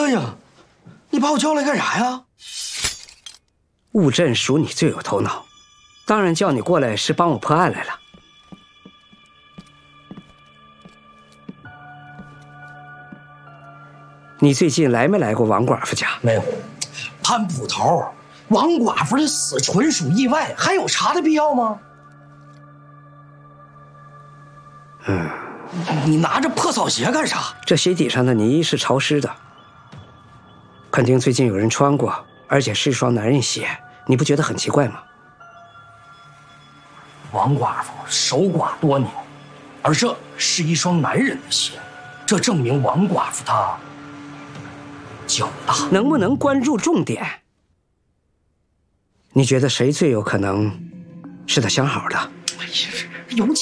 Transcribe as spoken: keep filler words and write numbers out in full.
这呀？你把我叫来干啥呀？ 务镇属你最有头脑，当然叫你过来是帮我破案来了。你最近来没来过王寡妇家？ 没有。潘捕头，王寡妇的死纯属意外，还有查的必要吗？ 嗯， 你拿着破草鞋干啥？ 这鞋底上的泥是潮湿的，肯定最近有人穿过，而且是一双男人鞋，你不觉得很奇怪吗？ 王寡妇守寡多年，而这是一双男人的鞋，这证明王寡妇她脚大。 能不能关注重点？你觉得谁最有可能是他相好的？ 哎呀，有